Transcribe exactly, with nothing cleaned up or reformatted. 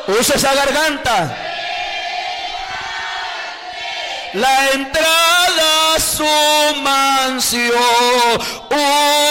Usa esa garganta. La entrada a su mansión